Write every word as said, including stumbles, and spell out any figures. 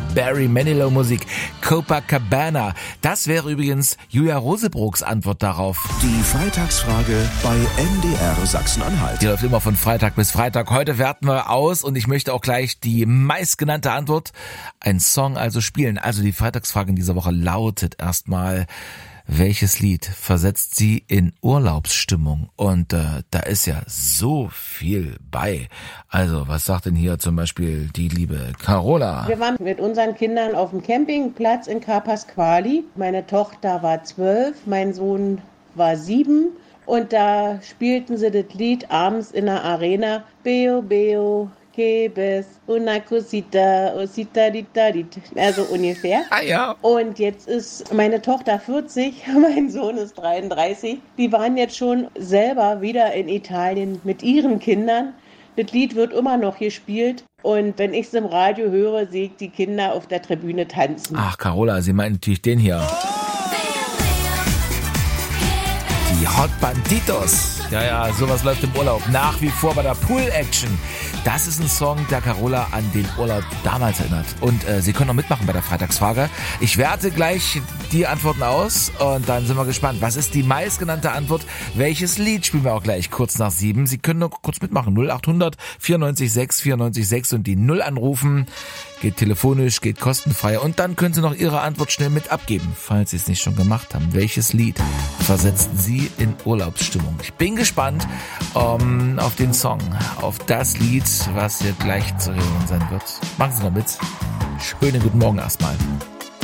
Barry Manilow Musik, Copacabana. Das wäre übrigens Julia Rosebrooks Antwort darauf. Die Freitagsfrage bei M D R Sachsen-Anhalt. Die läuft immer von Freitag bis Freitag. Heute werten wir aus und ich möchte auch gleich die meistgenannte Antwort, ein Song also spielen. Also die Freitagsfrage in dieser Woche lautet erstmal: Welches Lied versetzt Sie in Urlaubsstimmung? Und äh, da ist ja so viel bei. Also, was sagt denn hier zum Beispiel die liebe Carola? Wir waren mit unseren Kindern auf dem Campingplatz in Ca' Pasquali. Meine Tochter war zwölf, mein Sohn war sieben. Und da spielten sie das Lied abends in der Arena. Beo, Beo, Gebes, una cosita, osita, dita, dita. Also ungefähr. Ah ja. Und jetzt ist meine Tochter vierzig, mein Sohn ist dreiunddreißig. Die waren jetzt schon selber wieder in Italien mit ihren Kindern. Das Lied wird immer noch gespielt. Und wenn ich es im Radio höre, sehe ich die Kinder auf der Tribüne tanzen. Ach, Carola, Sie meinen natürlich den hier. Die Hot Banditos. Ja, ja, sowas läuft im Urlaub. Nach wie vor bei der Pool-Action. Das ist ein Song, der Carola an den Urlaub damals erinnert. Und äh, Sie können noch mitmachen bei der Freitagsfrage. Ich werte gleich die Antworten aus und dann sind wir gespannt. Was ist die meistgenannte Antwort? Welches Lied spielen wir auch gleich kurz nach sieben? Sie können nur kurz mitmachen. null acht hundert vierundneunzig sechs vierundneunzig sechs und die null anrufen. Geht telefonisch, geht kostenfrei und dann können Sie noch Ihre Antwort schnell mit abgeben, falls Sie es nicht schon gemacht haben. Welches Lied versetzen Sie in Urlaubsstimmung? Ich bin gespannt um, auf den Song, auf das Lied, was hier gleich zu hören sein wird. Machen Sie noch mit. Schönen guten Morgen erstmal.